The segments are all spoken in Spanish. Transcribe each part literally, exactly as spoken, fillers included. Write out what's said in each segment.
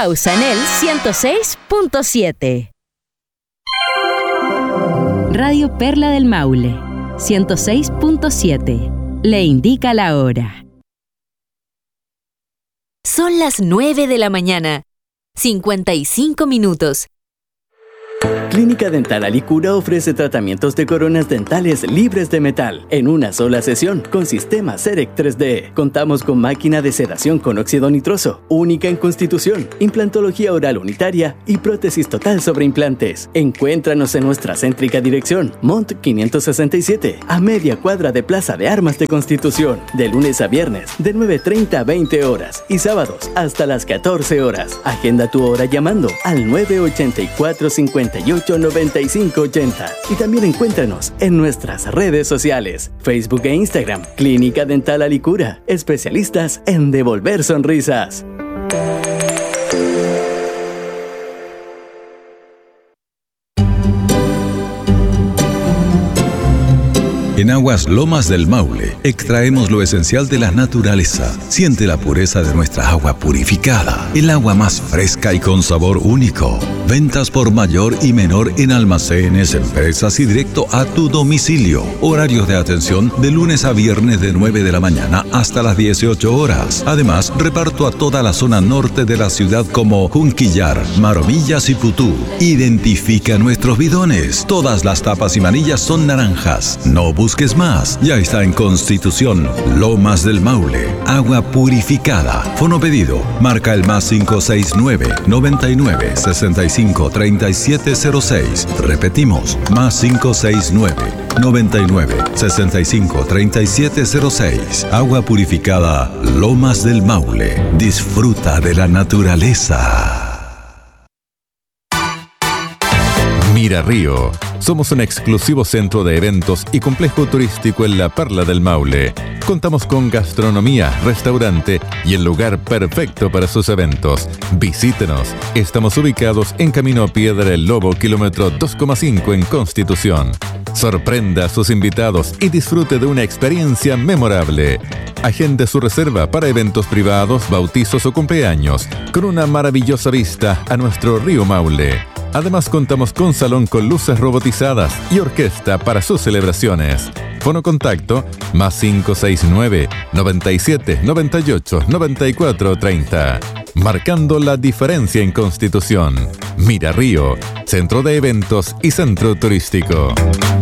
pausa en el ciento seis punto siete. Radio Perla del Maule, ciento seis punto siete. Le indica la hora. Son las nueve de la mañana, cincuenta y cinco minutos. Clínica Dental Alicura ofrece tratamientos de coronas dentales libres de metal en una sola sesión con sistema CEREC tres D. Contamos con máquina de sedación con óxido nitroso, única en Constitución, implantología oral unitaria y prótesis total sobre implantes. Encuéntranos en nuestra céntrica dirección, Mont quinientos sesenta y siete, a media cuadra de Plaza de Armas de Constitución, de lunes a viernes, de nueve treinta a veinte horas y sábados hasta las catorce horas. Agenda tu hora llamando al nueve ochenta y cuatro, cincuenta y ocho, noventa y cinco ochenta y también encuéntranos en nuestras redes sociales, Facebook e Instagram, Clínica Dental Alicura, especialistas en devolver sonrisas. En Aguas Lomas del Maule extraemos lo esencial de la naturaleza. Siente la pureza de nuestra agua purificada, el agua más fresca y con sabor único. Ventas por mayor y menor en almacenes, empresas y directo a tu domicilio. Horarios de atención de lunes a viernes de nueve de la mañana hasta las dieciocho horas. Además, reparto a toda la zona norte de la ciudad como Junquillar, Maromillas y Putú. Identifica nuestros bidones. Todas las tapas y manillas son naranjas. No busques más. Ya está en Constitución, Lomas del Maule. Agua purificada. Fono pedido. Marca el más cinco seis nueve, noventa y nueve, sesenta y cinco, treinta y siete cero seis. Repetimos, más cinco seis nueve, noventa y nueve, sesenta y cinco, treinta y siete cero seis. Agua purificada Lomas del Maule. Disfruta de la naturaleza. Mira Río. Somos un exclusivo centro de eventos y complejo turístico en la Perla del Maule. Contamos con gastronomía, restaurante y el lugar perfecto para sus eventos. Visítenos. Estamos ubicados en Camino Piedra del Lobo, kilómetro dos coma cinco en Constitución. Sorprenda a sus invitados y disfrute de una experiencia memorable. Agende su reserva para eventos privados, bautizos o cumpleaños, con una maravillosa vista a nuestro río Maule. Además, contamos con salón con luces robotizadas y orquesta para sus celebraciones. Fono contacto más cinco seis nueve, noventa y siete, noventa y ocho, noventa y cuatro treinta. Marcando la diferencia en Constitución. Mira Río, centro de eventos y centro turístico.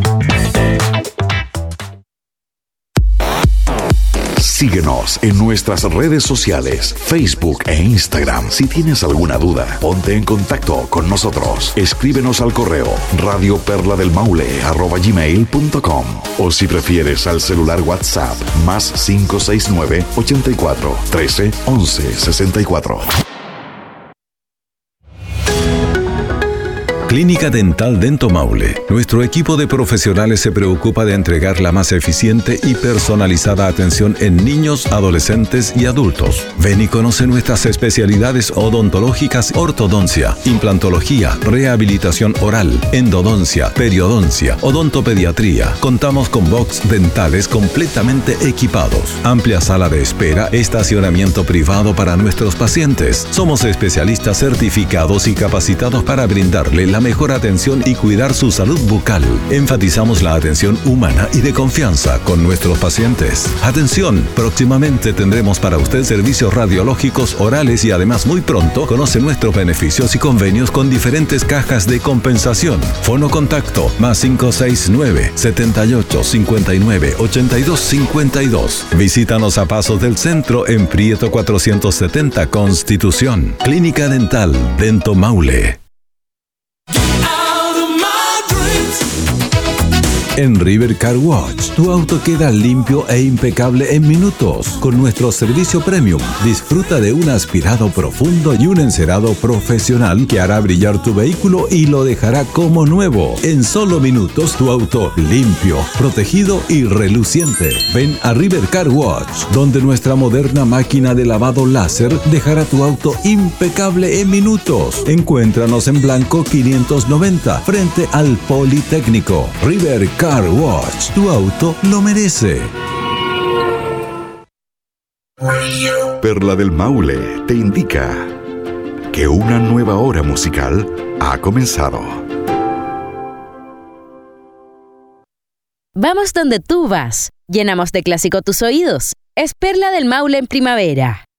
Síguenos en nuestras redes sociales, Facebook e Instagram. Si tienes alguna duda, ponte en contacto con nosotros. Escríbenos al correo radioperladelmaule arroba gmail punto com o si prefieres al celular WhatsApp más cinco seis nueve, ochenta y cuatro, trece, once, sesenta y cuatro. Clínica Dental Dento Maule. Nuestro equipo de profesionales se preocupa de entregar la más eficiente y personalizada atención en niños, adolescentes y adultos. Ven y conoce nuestras especialidades odontológicas: ortodoncia, implantología, rehabilitación oral, endodoncia, periodoncia, odontopediatría. Contamos con box dentales completamente equipados, amplia sala de espera, estacionamiento privado para nuestros pacientes. Somos especialistas certificados y capacitados para brindarle la mejor atención y cuidar su salud bucal. Enfatizamos la atención humana y de confianza con nuestros pacientes. Atención, próximamente tendremos para usted servicios radiológicos orales y además muy pronto conoce nuestros beneficios y convenios con diferentes cajas de compensación. Fono contacto más cinco seis nueve, setenta y ocho, cincuenta y nueve, ochenta y dos cincuenta y dos. Visítanos a Pasos del Centro en Prieto cuatrocientos setenta, Constitución. Clínica Dental Dento Maule. En River Car Wash, tu auto queda limpio e impecable en minutos. Con nuestro servicio premium, disfruta de un aspirado profundo y un encerado profesional que hará brillar tu vehículo y lo dejará como nuevo. En solo minutos, tu auto limpio, protegido y reluciente. Ven a River Car Wash, donde nuestra moderna máquina de lavado láser dejará tu auto impecable en minutos. Encuéntranos en Blanco quinientos noventa, frente al Politécnico. River Car Wash, tu auto lo merece. Perla del Maule te indica que una nueva hora musical ha comenzado. Vamos donde tú vas. Llenamos de clásico tus oídos. Es Perla del Maule en primavera.